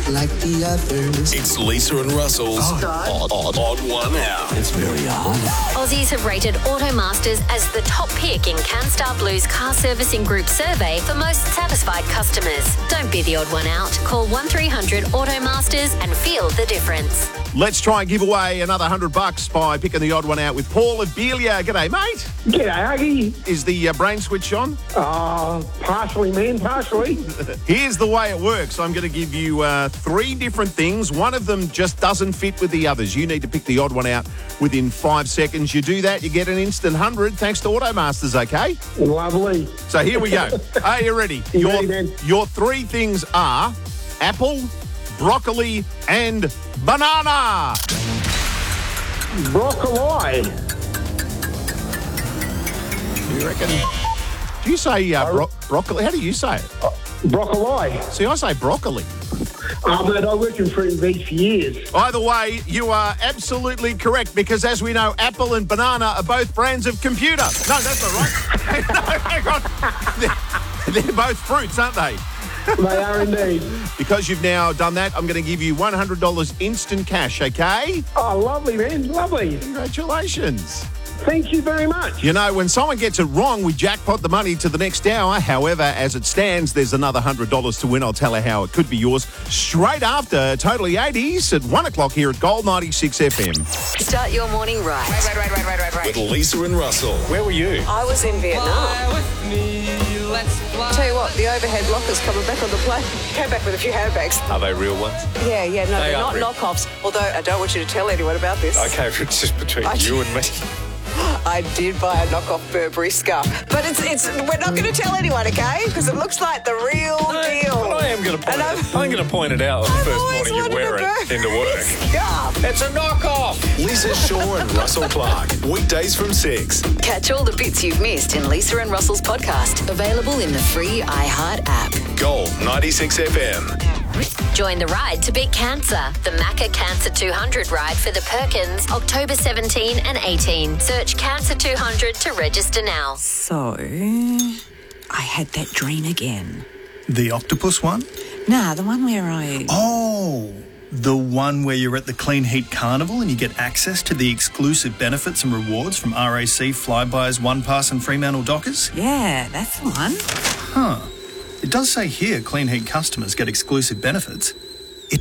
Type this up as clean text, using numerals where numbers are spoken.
like the others. It's Lisa and Russell's Odd One Out. It's very odd. Aussies have rated Automasters as the top pick in CanStar Blue's car servicing group survey for most satisfied customers. Don't be the odd one out. Call 1300 Automasters and feel the difference. Let's try and give away another $100 by picking the odd one out with Paul of Belia. G'day, mate. G'day, Huggy. Is the brain switch on? Partially, man, partially. Here's the way it works. I'm going to give you three different things. One of them just doesn't fit with the others. You need to pick the odd one out within 5 seconds. You do that, you get an instant 100 thanks to Automasters, okay? Lovely. So here we go. Are you ready? Ready, man. Your three things are apple, broccoli, and banana. Broccoli. Do you reckon? Do you say broccoli? How do you say it? Broccoli. See, I say broccoli. But I worked in fruit and veg for years. Either way, you are absolutely correct because, as we know, apple and banana are both brands of computer. No, that's not right. No, hang on. They're both fruits, aren't they? They are indeed. Because you've now done that, I'm going to give you $100 instant cash, okay? Oh, lovely, man. Lovely. Congratulations. Thank you very much. You know, when someone gets it wrong, we jackpot the money to the next hour. However, as it stands, there's another $100 to win. I'll tell you how it could be yours straight after Totally 80s at 1 o'clock here at Gold 96 FM. Start your morning right. With Lisa and Russell. Where were you? I was in Vietnam. Tell you what, the overhead lockers coming back on the plane. Came back with a few handbags. Are they real ones? Yeah, no, They they're are not real. knockoffs. Although I don't want you to tell anyone about this. Okay, it's just between you and me. I did buy a knockoff Burberry scarf, but we're not going to tell anyone, okay? Because it looks like the real deal. But I am going to point it out. I'm going to point it out on the I've first always morning you wanted wear a it into Burberry work. scarf. It's a knockoff. Lisa Shaw and Russell Clark. Weekdays from 6. Catch all the bits you've missed in Lisa and Russell's podcast. Available in the free iHeart app. Gold 96 FM. Join the ride to beat cancer. The Macca Cancer 200 ride for the Perkins, October 17 and 18. Search Cancer 200 to register now. So, I had that dream again. The octopus one? Nah, the one where I... Oh, the one where you're at the Clean Heat Carnival and you get access to the exclusive benefits and rewards from RAC, Flybuys, OnePass and Fremantle Dockers? Yeah, that's the one. Huh. It does say here Clean Heat customers get exclusive benefits.